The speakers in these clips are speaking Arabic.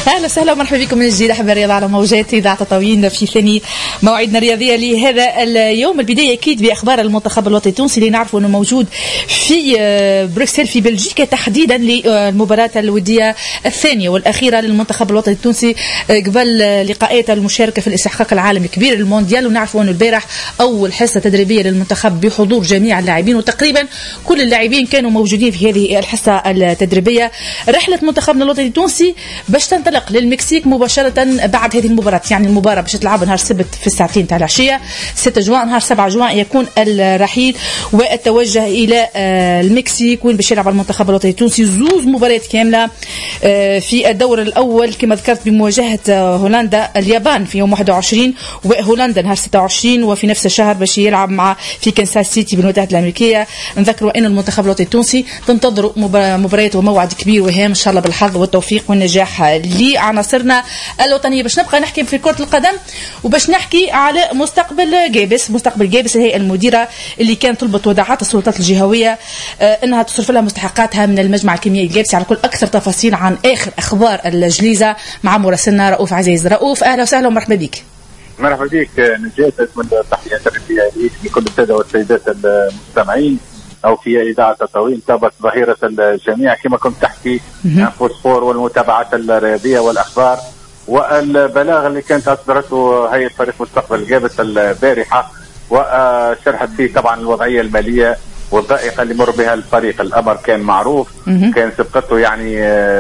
اهلا وسهلا ومرحبا بكم من جديد احباب الرياضه على موجات اذاعه تطاوين في ثاني موعدنا الرياضيه لهذا اليوم. البدايه اكيد باخبار المنتخب الوطني التونسي اللي نعرفوا انه موجود في بروكسل في بلجيكا تحديدا للمباراه الوديه الثانيه والاخيره للمنتخب الوطني التونسي قبل لقاءات المشاركه في الاستحقاق العالمي الكبير المونديال. ونعرفوا انه البارح اول حصه تدريبيه للمنتخب بحضور جميع اللاعبين وتقريبا كل اللاعبين كانوا موجودين في هذه الحصه التدريبيه. رحله منتخبنا الوطني التونسي باش تنطلق للمكسيك مباشرة بعد هذه المباراة، يعني المباراة باش تلعب نهار السبت في الساعتين تاع العشية 6 جوان، نهار 7 جوان يكون الرحيل والتوجه إلى المكسيك وين باش يلعب المنتخب الوطني التونسي زوز مباريات كاملة في الدور الأول كما ذكرت بمواجهة هولندا اليابان في يوم 21 وهولندا نهار 26، وفي نفس الشهر باش يلعب مع في كنساس سيتي بالولايات المتحدة الأمريكية. نذكروا أن المنتخب الوطني التونسي تنتظروا مباريات وموعد كبير وهام إن شاء الله بالحظ والتوفيق والنجاح لعناصرنا الوطنيه. باش نبقى نحكي في كرة القدم وباش نحكي على مستقبل جابس هي المديرة اللي كانت طلبت وداعات السلطات الجهوية انها تصرف لها مستحقاتها من المجمع الكيميائي الجابسي. على كل اكثر تفاصيل عن اخر اخبار الجليزه مع مراسلنا رؤوف عزيز. رؤوف اهلا وسهلا ومرحبا بك. مرحبا بك نجاة، من تحية لك لكل السادة والسيدات المستمعين أو في إذاعة تطاوين. تابت ظهيرة الجميع كما كنت تحكي عن فوسفور والمتابعات الرياضية والأخبار والبلاغ اللي كانت أصدرته هيئة فريق مستقبل جابس البارحة، وشرحت فيه طبعا الوضعية المالية والضائقة اللي مر بها الفريق. الأمر كان معروف، كان سبقته يعني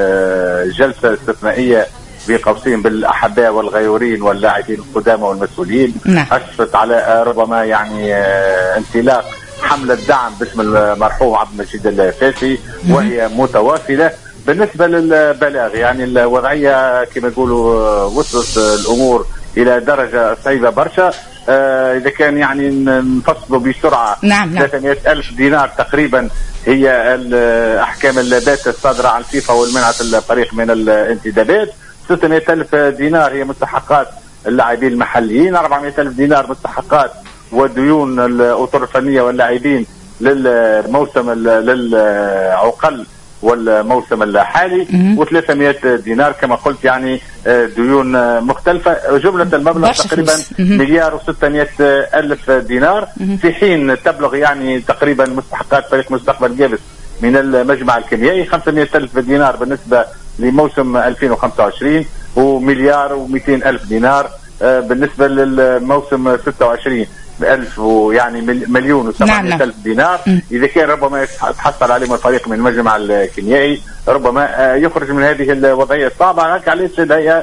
جلسة استثنائية بقوسين بالأحباء والغيورين واللاعبين القدامى والمسؤولين. أشرت على ربما يعني انطلاق حملة دعم باسم المرحوم عبد المجيد الفاشي وهي متواصلة. بالنسبة للبلاغ يعني الوضعية كما يقولوا وصلت الأمور إلى درجة صعيبة برشا. إذا كان يعني نفصلوا بسرعة 300 ألف دينار تقريبا هي الأحكام اللابات الصادرة عن الفيفا والمنعة الفريق من الانتدابات. 600 ألف دينار هي مستحقات اللاعبين المحليين. 400 ألف دينار مستحقات وديون الأطر الفنية واللاعبين للموسم للعقل والموسم الحالي، و300 دينار كما قلت يعني ديون مختلفة. جملة المبلغ تقريبا 1,600,000 دينار، في حين تبلغ يعني تقريبا مستحقات فريق مستقبل جابس من المجمع الكيميائي 500,000 دينار بالنسبة لموسم 2025 و1,200,000 دينار بالنسبة للموسم 26 ب1000 ويعني 1,700,000 دينار. إذا كان ربما يتحصل عليهم الفريق من المجمع الكيميائي ربما يخرج من هذه الوضعية الصعبة. هكا علاش الهيئة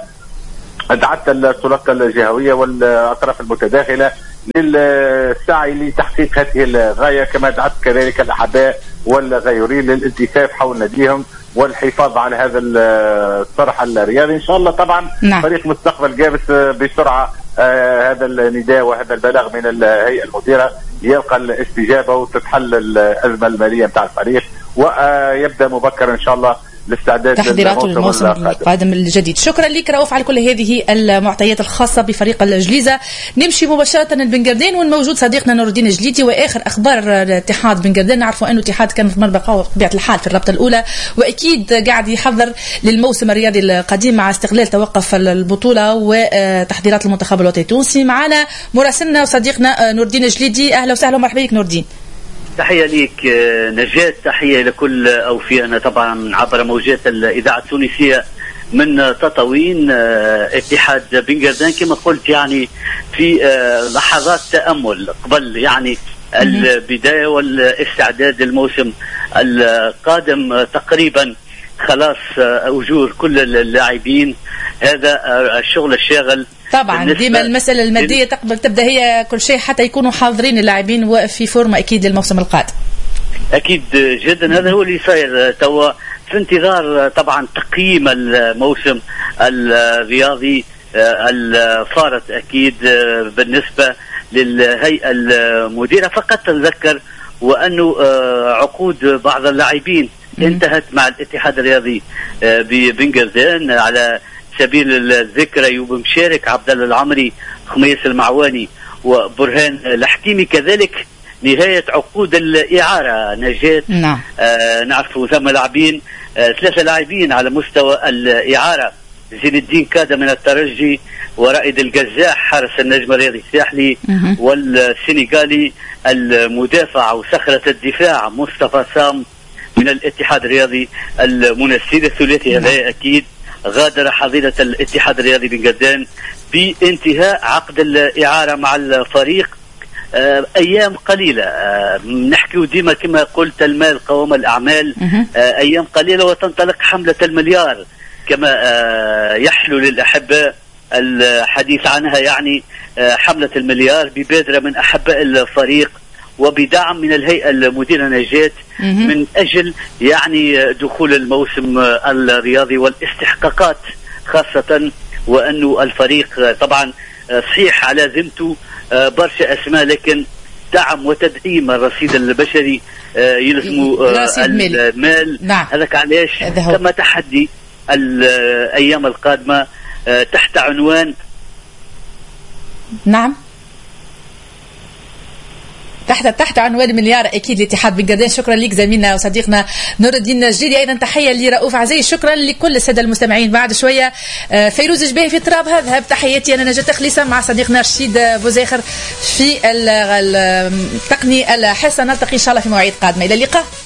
دعت السلطات الجهوية والأطراف المتداخلة للسعي لتحقيق هذه الغاية، كما دعت كذلك الأحباء والغيورين للالتفاف حول ناديهم والحفاظ على هذا الطرح الرياضي. إن شاء الله طبعا فريق مستقبل جابس بسرعة هذا النداء وهذا البلاغ من الهيئة المديرة يلقى الاستجابة وتتحل الأزمة المالية متاع الفريق ويبدأ مبكرا إن شاء الله لاستعداد تحضيرات الموسم القادم الجديد. شكرا لك رؤوف على كل هذه المعطيات الخاصة بفريق الجليزة. نمشي مباشرة لبنقردين والموجود صديقنا نور الدين الجليدي وآخر أخبار الاتحاد بنقردين. نعرفوا أنه الاتحاد كان في مربقة بطبيعة الحال في الرابطة الأولى وأكيد قاعد يحضر للموسم الرياضي القادم مع استغلال توقف البطولة وتحضيرات المنتخب الوطني التونسي. معنا مراسلنا وصديقنا نور الدين الجليدي. أهلا وسهلا ومرحبا بك نور الدين. تحية ليك نجاة، تحية لكل أوفياءنا طبعا عبر موجات الإذاعة التونسية من تطاوين. اتحاد بنقردان كما قلت يعني في لحظات تأمل قبل يعني البداية والاستعداد للموسم القادم. تقريبا خلاص أجور كل اللاعبين، هذا الشغل الشاغل طبعا. ديما المسألة المادية تبدأ هي كل شيء حتى يكونوا حاضرين اللاعبين وفي فورمة أكيد للموسم القادم. أكيد جدا، هذا هو اللي صاير توا في انتظار طبعا تقييم الموسم الرياضي الفارط أكيد بالنسبة للهيئة المديرة. فقط تذكر وأنه عقود بعض اللاعبين انتهت مع الاتحاد الرياضي ببنقردان. على سبيل الذكر أيوب مشارك، عبد الله العمري، خميس المعواني وبرهان الحكيمي. كذلك نهاية عقود الإعارة نجاة. نعم. نعرف ثم لاعبين 3 لاعبين على مستوى الإعارة زين الدين كادة من الترجي، ورائد الجزاح حارس النجم الرياضي الساحلي، والسنغالي المدافع وصخرة الدفاع مصطفى سام من الاتحاد الرياضي المنسي. الثلاثي هذا أكيد غادر حظيرة الاتحاد الرياضي بن قردان بانتهاء عقد الإعارة مع الفريق أيام قليلة. نحكي ديما كما قلت المال قوام الأعمال. أيام قليلة وتنطلق حملة المليار كما يحلو للأحباء الحديث عنها، يعني حملة المليار ببادرة من أحباء الفريق وبدعم من الهيئة المديرة نجاة من أجل يعني دخول الموسم الرياضي والاستحقاقات، خاصة وأنه الفريق طبعا صحيح على ذمته برشا أسماء، لكن دعم وتدعيم الرصيد البشري يلزم المال. نعم. هذاك علاش تم تحدي الأيام القادمة تحت عنوان نعم تحت عنوان مليار اكيد الاتحاد بن قردان. شكرا لك زميلنا وصديقنا نور الدين الجديدي، ايضا تحيه لرؤوف عزيز، شكرا لكل الساده المستمعين. بعد شويه فيروز جباهي في تراب هذا تحياتي انا نجاة خليصه مع صديقنا رشيد بوزاخر في التقني الحصه. نلتقي ان شاء الله في مواعيد قادمه، الى اللقاء.